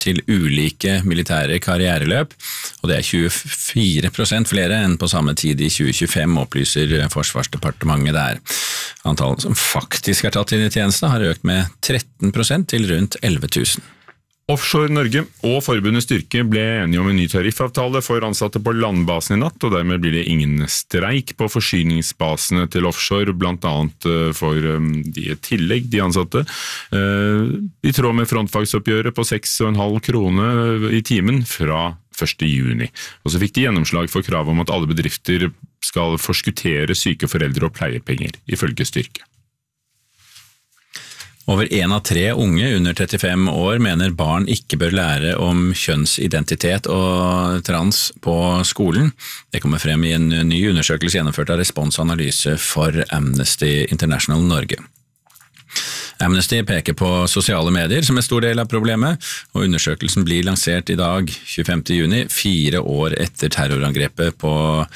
til ulike militære karriereløp, og det 24% flere enn på samme tid i 2025, opplyser Forsvarsdepartementet der. Antallet som faktisk tatt inn i tjeneste har økt med 13% til rundt 11 000. Offshore Norge og Forbundet Styrke ble enige om en ny tariffavtale for ansatte på landbasen i natt, og dermed blir det ingen streik på forsyningsbasene til offshore, blant annet for de tillegg de ansatte. I tråd med frontfagsoppgjøret på 6,5 kroner i timen fra 1. juni. Og så fikk de gjennomslag for krav om at alle bedrifter skal forskuttere syke foreldre og pleiepenger, ifølge Styrke. Over 1 av 3 unge under 35 år mener barn ikke bør lære om kjønnsidentitet og trans på skolen. Det kommer frem i en ny undersøkelse gjennomført av Responsanalyse for Amnesty International Norge. Amnesty peker på sosiale medier som en stor del av problemet, og undersøkelsen blir lansert i dag, 25. juni, 4 år etter terrorangrepet på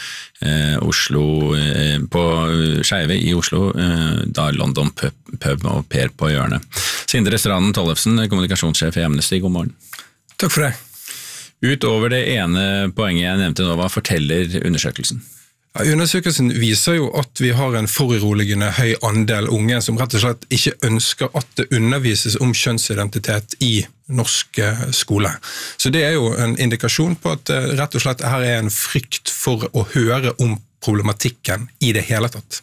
Skeive i Oslo, da London Pub og Per på hjørnet. Sindre Stranden Tollefsen, kommunikasjonssjef i Amnesty, god morgen. Takk for det. Utover det ene poenget jeg nevnte nå, hva forteller undersøkelsen? Undersøkelsen viser jo at vi har en foruroligende høy andel unge som rett og slett ikke ønsker at det undervises om kjønnsidentitet i norsk skole. Så det jo en indikasjon på at rett og slett her en frykt for å høre om problematikken i det hele tatt.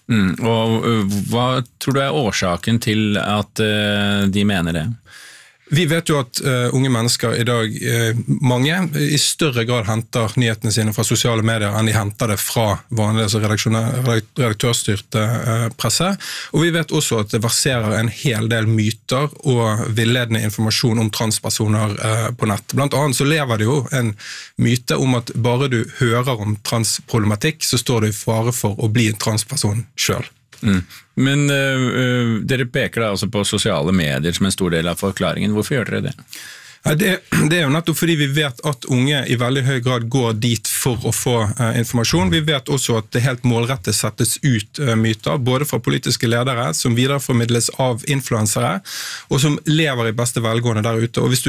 Og hva tror du årsaken til at de mener det? Vi vet jo at unge mennesker i dag, mange i større grad henter nyhetene sine fra sosiale medier enn de henter det fra vanlig redaktørstyrte presse. Og vi vet også at det verserer en hel del myter og villedende informasjon om transpersoner på nett. Blant annet så lever det jo en myte om at bare du hører om transproblematikk, så står du i fare for å bli en transperson selv. Men dere peker da altså på sosiale medier som en stor del av forklaringen. Hvorfor gjør dere det? Det jo nettopp fordi vi vet at unge i veldig høy grad går dit for å få informasjon. Vi vet også at det helt målrettet settes ut myter, både fra politiske ledere, som videreformidles av influensere, og som lever i beste velgående der ute. Og hvis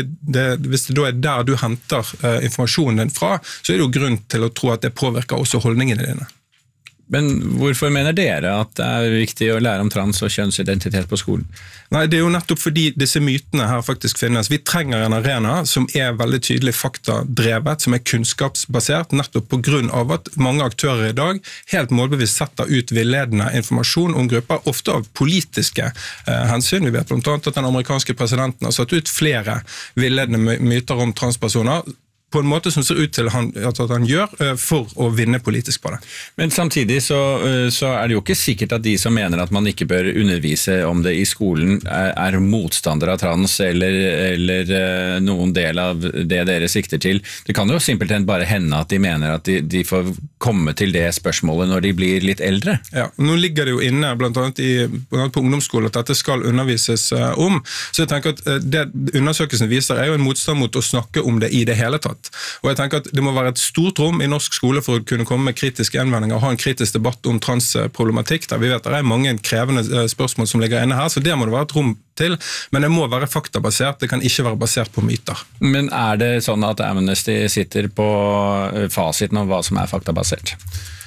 det da der du henter informasjonen din fra, så det jo grunn til å tro at det påvirker også holdningene dine. Men hvorfor mener dere at det viktig å lære om trans- og kjønnsidentitet på skolen? Nei, det jo nettopp fordi disse mytene her faktisk finnes. Vi trenger en arena som veldig tydelig faktadrevet, som kunnskapsbasert, nettopp på grunn av at mange aktører i dag helt målbevisst setter ut villedende informasjon om grupper, ofte av politiske hensyn. Vi vet blant annet at den amerikanske presidenten har satt ut flere villedende myter om transpersoner, på en måte som ser ut til at han gjør for å vinne politisk på det. Men samtidig så det jo ikke sikkert at de som mener at man ikke bør undervise om det i skolen motstandere av trans eller noen del av det dere sikter til. Det kan jo simpelthen bare hende at de mener at de får komme til det spørsmålet når de blir litt eldre. Ja, nå ligger det jo inne blant annet på ungdomsskolen at dette skal undervises om. Så jeg tenker at det undersøkelsen viser jo en motstand mot å snakke om det i det hele tatt. Og jeg tenker at det må være et stort rom i norsk skole for å kunne komme med kritiske innvendinger og ha en kritisk debatt om transproblematikk, der vi vet at det mange krevende spørsmål som ligger inne her, så det må det være et rom til, men det må være faktabasert, det kan ikke være basert på myter. Men det sånn at Amnesty sitter på fasiten om hva som faktabasert?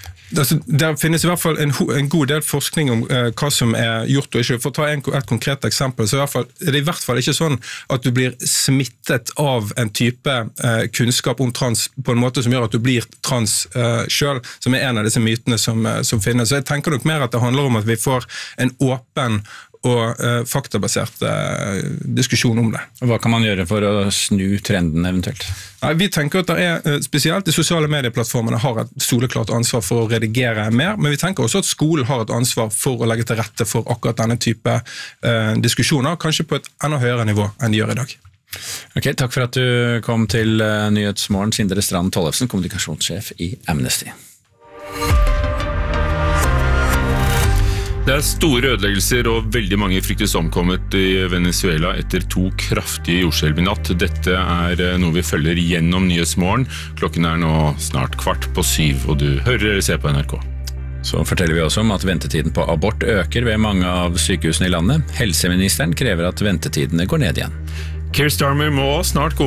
Det finnes i hvert fall en god del forskning om hva som gjort og ikke. For å ta et konkret eksempel, så det i hvert fall ikke sånn at du blir smittet av en type kunnskap om trans på en måte som gjør at du blir trans selv, som en av disse mytene som finnes. Så jeg tenker nok mer at det handler om at vi får en åpen og faktabasert diskusjon om det. Hva kan man gjøre for å snu trenden eventuelt? Vi tenker at det spesielt de sosiale medieplattformene har et soleklart ansvar for å redigere mer, men vi tenker også at skolen har et ansvar for å legge til rette for akkurat denne type diskusjoner, kanskje på et enda høyere nivå enn de gjør i dag. Ok, takk for at du kom til Nyhetsmorgen, Sindre Stranden Tollefsen, kommunikasjonssjef i Amnesty. Det store ødeleggelser og veldig mange fryktes omkommet i Venezuela etter 2 kraftige jordskjelv i natt. Dette noe vi følger gjennom Nyhetsmorgen. Klokken nå snart 6:15, og du hører eller ser på NRK. Så forteller vi også om at ventetiden på abort øker ved mange av sykehusene i landet. Helseministeren krever at ventetidene går ned igjen. Keir Starmer må snart gå